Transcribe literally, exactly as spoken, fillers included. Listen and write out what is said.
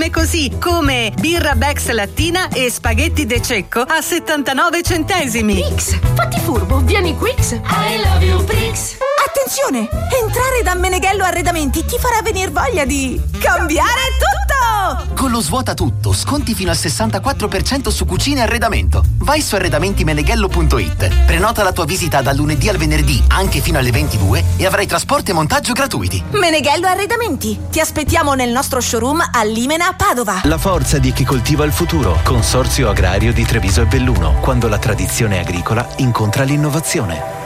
così come birra Bex lattina e spaghetti De Cecco a settantanove centesimi. Prix, fatti furbo, vieni Quix. I love you Prix. Attenzione, entrare da Meneghello Arredamenti ti farà venir voglia di cambiare tutto! Con lo svuota tutto, sconti fino al sessantaquattro per cento su cucine e arredamento. Vai su arredamenti meneghello punto it, prenota la tua visita dal lunedì al venerdì anche fino alle ventidue e avrai trasporto e montaggio gratuiti. Meneghello Arredamenti, ti aspettiamo nel nostro showroom a Limena a Padova. La forza di chi coltiva il futuro. Consorzio Agrario di Treviso e Belluno, quando la tradizione agricola incontra l'innovazione.